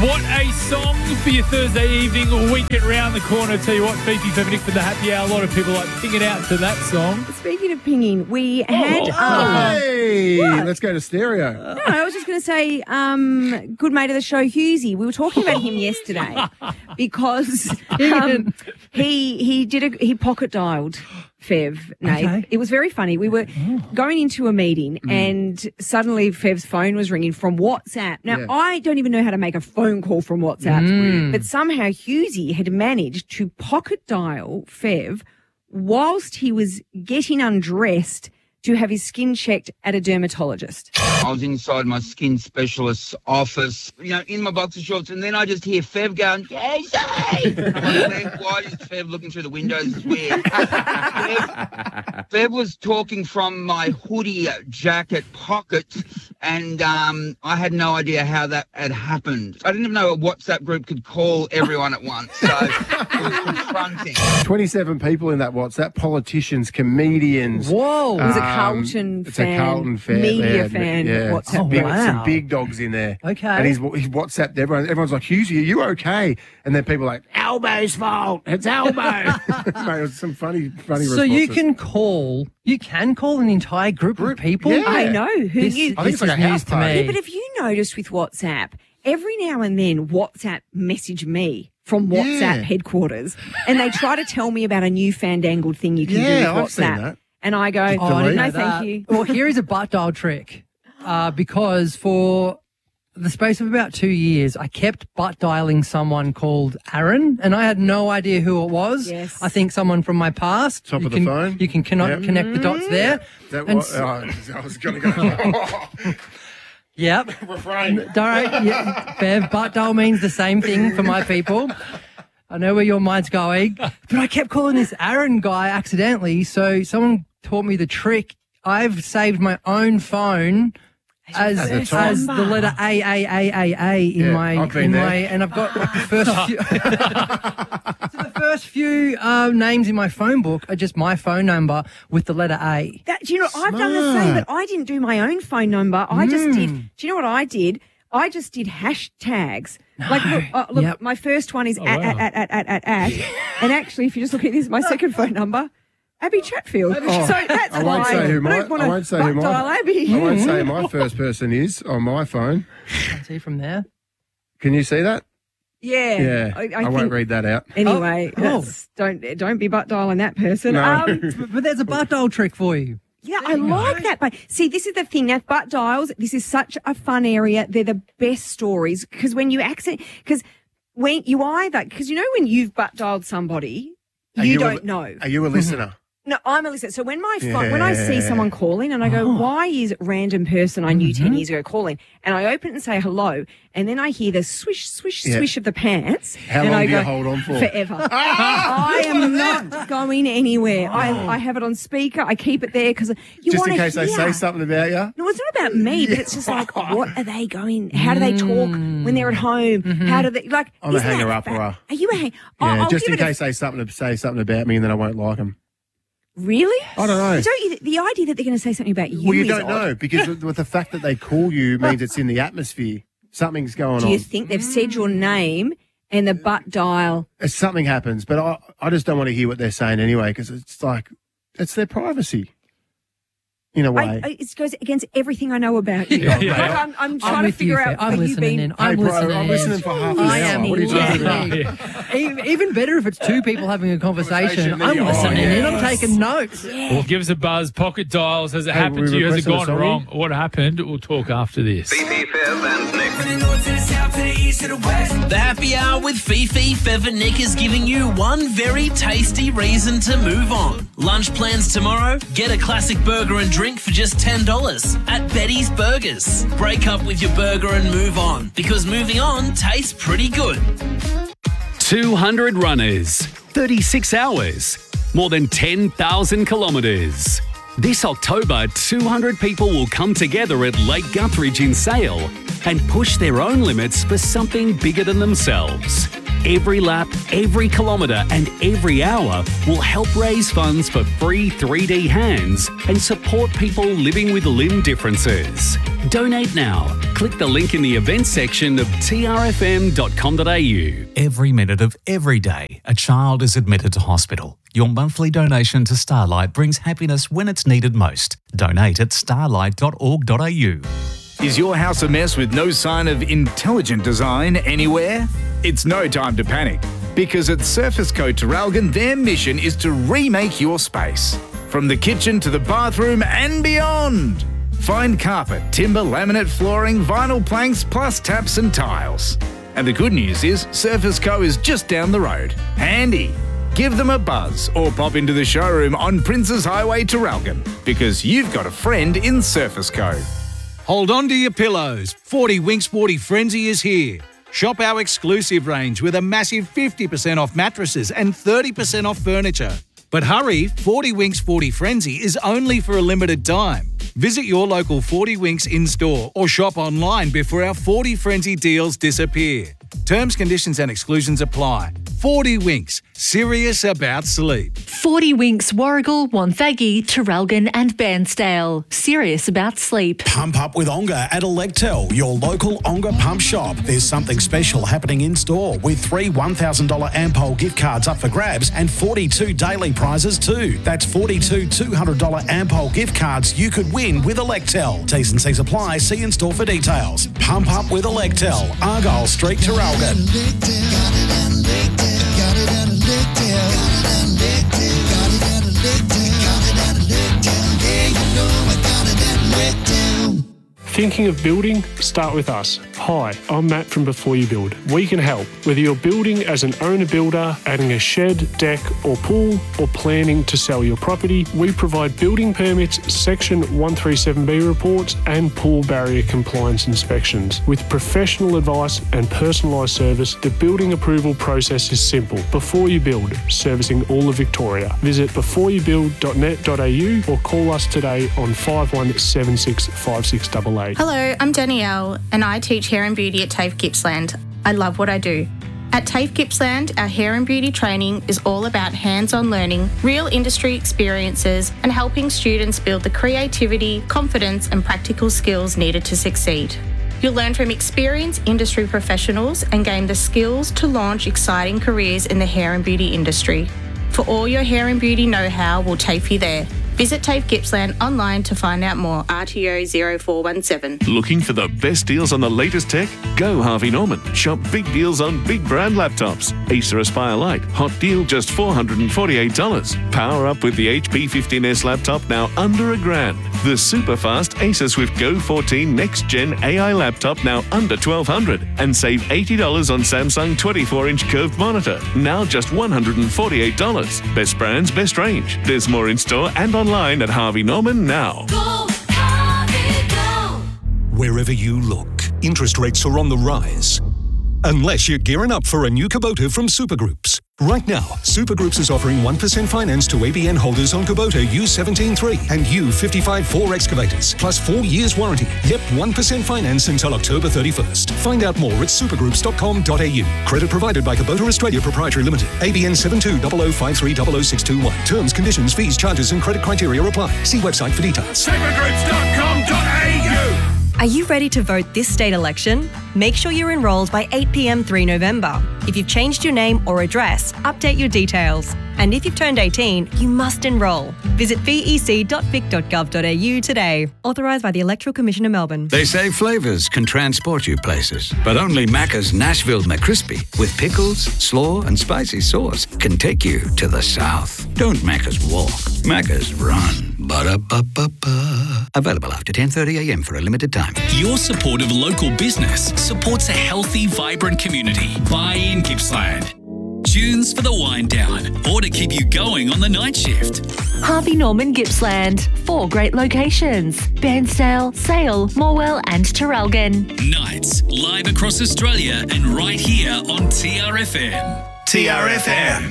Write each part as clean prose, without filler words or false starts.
What a song for your Thursday evening, weekend round the corner. Tell you what, Fifi Feminic for the happy hour. A lot of people like pinging out to that song. Speaking of pinging, we had... Hey, let's go to stereo. No, I was just going to say, good mate of the show, Hughesy. We were talking about him yesterday because he pocket dialed Fev, Nate. Okay. It was very funny. We were going into a meeting and suddenly Fev's phone was ringing from WhatsApp. Now, Yeah. I don't even know how to make a phone call from WhatsApp, but somehow Hughesy had managed to pocket dial Fev whilst he was getting undressed to have his skin checked at a dermatologist. I was inside my skin specialist's office, in my boxer shorts, and then I just hear Fev going, Casey! And I'm like, why is Fev looking through the windows? It's weird. Fev was talking from my hoodie jacket pocket, and I had no idea how that had happened. I didn't even know a WhatsApp group could call everyone at once, so it was confronting. 27 people in that WhatsApp, politicians, comedians. Whoa. It was a Carlton It's fan, a Carlton fan. media fan. Yeah. WhatsApp. Oh, Big, wow. Some big dogs in there. Okay. And he's WhatsApped everyone. Everyone's like, Hughesy, are you okay? And then people are like, Elbo's fault. It's Elbo. Mate, it was some funny So responses. you can call an entire group of people? yeah. I know. Who This, knew? I think it's this like is a news house to party. me. Yeah, but have you noticed with WhatsApp, every now and then WhatsApp message me from WhatsApp Yeah. headquarters and they try to tell me about a new fandangled thing you can do with Yeah, WhatsApp. I've seen that. And I go, I didn't no, know thank that. you. Well, here is a butt dial trick. Because for the space of about 2 years, I kept butt dialing someone called Aaron, and I had no idea who it was. Yes. I think someone from my past. Top you of the can, phone? You can Yep. connect the dots there. That And was, I was going to go. Yep. Refrain. Don't worry. Yeah, Bev, butt dial means the same thing for my people. I know where your mind's going. But I kept calling this Aaron guy accidentally, so someone taught me the trick. I've saved my own phone as As a the letter A in Yeah, my I've been there. and I've got like the first few so the first few names in my phone book are just my phone number with the letter A. Do you know, I've done the same, but I didn't do my own phone number. I just did. Do you know what I did? I just did hashtags. Look, Yep. my first one is at. And actually, if you just look at this, my second phone number, Abby Chatfield. So that's I won't why say who I my don't want I won't say to who butt dial my Abby. I won't say who my first person is on my phone. See from there. Can you see that? Yeah. Yeah, I I won't think- read that out. Anyway, Oh. don't be butt dialing that person. No. But there's a butt dial trick for you. Yeah, I like that. But see, this is the thing. Now, butt dials, this is such a fun area. They're the best stories because when you because when you've butt dialed somebody, you don't know. Are you a listener? No, I'm a listener. So when when I see someone calling and I go, why is random person I knew 10 years ago calling? And I open it and say hello, and then I hear the swish, swish, swish of the pants. How and long I do go, you hold on for? Forever. I am not going anywhere. I have it on speaker. I keep it there because you Just want in to case they say something about you? No, it's not about me, but it's just like, what are they going? How do they talk when they're at home? How do they like? I'm a isn't that hanger-upper. Are you a hang? Yeah, I'll just give in it a- case they say something about me and then I won't like them. Really? I don't know. Don't you, the idea that they're going to say something about you Well, you is don't odd. know because with the fact that they call you means it's in the atmosphere. Something's going Do on. you think they've said your name and the butt dial? Something happens, but I just don't want to hear what they're saying anyway because it's like it's their privacy in a way. It goes against everything I know about you. Yeah. Like, I'm trying to with you, figure Faye. out. I'm are you listening being? in. I'm Hey, bro, listening. I'm listening for half an I hour. am What are you talking about? listening. Even better if it's two people having a conversation. I'm Oh, listening in. yes. I'm taking notes. Well, give us a buzz. Pocket dials. Has it Hey, happened we to you? Has it requested a gone song? wrong? What happened? We'll talk after this. Fifi, Fev, and Nick. The happy hour with Fifi, Fev and Nick is giving you one very tasty reason to move on. Lunch plans tomorrow? Get a classic burger and drink for just $10 at Betty's Burgers. Break up with your burger and move on because moving on tastes pretty good. 200 runners, 36 hours, more than 10,000 kilometres. This October, 200 people will come together at Lake Guthridge in Sale and push their own limits for something bigger than themselves. every lap, every kilometre and every hour will help raise funds for free 3D hands and support people living with limb differences. Donate now. Click the link in the events section of trfm.com.au. Every minute of every day, a child is admitted to hospital. Your monthly donation to Starlight brings happiness when it's needed most. Donate at starlight.org.au. Is your house a mess with no sign of intelligent design anywhere? It's no time to panic, because at Surface Co Traralgon, their mission is to remake your space. From the kitchen to the bathroom and beyond. Find carpet, timber, laminate flooring, vinyl planks, plus taps and tiles. And the good news is Surface Co is just down the road. Handy. Give them a buzz or pop into the showroom on Princes Highway, Traralgon, because you've got a friend in Surface Co. Hold on to your pillows. 40 Winks 40 Frenzy is here. Shop our exclusive range with a massive 50% off mattresses and 30% off furniture. But hurry, 40 Winks 40 Frenzy is only for a limited time. Visit your local 40 Winks in-store or shop online before our 40 Frenzy deals disappear. Terms, conditions and exclusions apply. 40 Winks, serious about sleep. 40 Winks, Warragul, Wonthaggi, Traralgon and Bairnsdale. Serious about sleep. Pump up with Onga at Electel, your local Onga pump shop. There's something special happening in store with 3 $1,000 Ampol gift cards up for grabs and 42 daily prizes too. That's 42 $200 Ampol gift cards you could win with Electel. T's and C's apply. See in store for details. Pump up with Electel, Argyle Street, Traralgon. Thinking of building? Start with us. Hi, I'm Matt from Before You Build. We can help. Whether you're building as an owner-builder, adding a shed, deck or pool, or planning to sell your property, we provide building permits, Section 137B reports and pool barrier compliance inspections. With professional advice and personalised service, the building approval process is simple. Before You Build, servicing all of Victoria. Visit beforeyoubuild.net.au or call us today on 5176 5688. Hello, I'm Danielle and I teach hair and beauty at TAFE Gippsland. I love what I do. At TAFE Gippsland, our hair and beauty training is all about hands-on learning, real industry experiences and helping students build the creativity, confidence and practical skills needed to succeed. You'll learn from experienced industry professionals and gain the skills to launch exciting careers in the hair and beauty industry. For all your hair and beauty know-how, we'll TAFE you there. Visit TAFE Gippsland online to find out more. RTO 0417. Looking for the best deals on the latest tech? Go Harvey Norman. Shop big deals on big brand laptops. Acer Aspire Lite. Hot deal just $448. Power up with the HP 15S laptop now under $1,000. The super fast Acer Swift Go 14 Next Gen AI laptop now under $1,200. And save $80 on Samsung 24-inch curved monitor. Now just $148. Best brands, best range. There's more in store and online at Harvey Norman now. Go, Harvey, go. Wherever you look, interest rates are on the rise. Unless you're gearing up for a new Kubota from Supergroups. Right now, Supergroups is offering 1% finance to ABN holders on Kubota U17.3 and U55-4 excavators, plus 4 years warranty. Yep, 1% finance until October 31st. Find out more at supergroups.com.au. Credit provided by Kubota Australia Proprietary Limited. ABN 720053000621. Terms, conditions, fees, charges and credit criteria apply. See website for details. Supergroups.com.au. Are you ready to vote this state election? Make sure you're enrolled by 8 p.m. 3 November. If you've changed your name or address, update your details. And if you've turned 18, you must enrol. Visit vec.vic.gov.au today. Authorised by the Electoral Commission of Melbourne. They say flavours can transport you places, but only Macca's Nashville McCrispy with pickles, slaw and spicy sauce can take you to the south. Don't Macca's walk, Macca's run. Ba-da-ba-ba-ba. Available after 10:30am for a limited time. Your support of local business supports a healthy, vibrant community. Buy in Gippsland. Tunes for the wind down or to keep you going on the night shift. Harvey Norman Gippsland. 4 great locations. Bairnsdale, Sale, Morwell and Traralgon. Nights live across Australia and right here on TRFM. TRFM.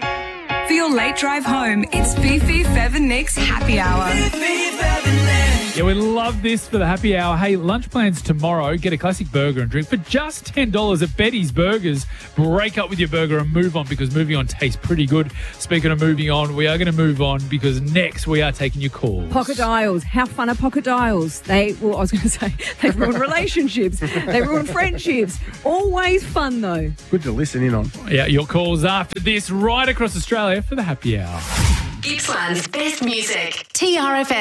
For your late drive home, it's Fifi, Fev and Nick's Happy Hour. Fifi, Fev and Nick. Yeah, we love this for the happy hour. Hey, lunch plans tomorrow. Get a classic burger and drink for just $10 at Betty's Burgers. Break up with your burger and move on, because moving on tastes pretty good. Speaking of moving on, we are going to move on because next we are taking your calls. Pocket dials. How fun are pocket dials? They ruin relationships. They ruin friendships. Always fun, though. Good to listen in on. Yeah, your calls after this right across Australia for the happy hour. Gippsland's best music. TRFM.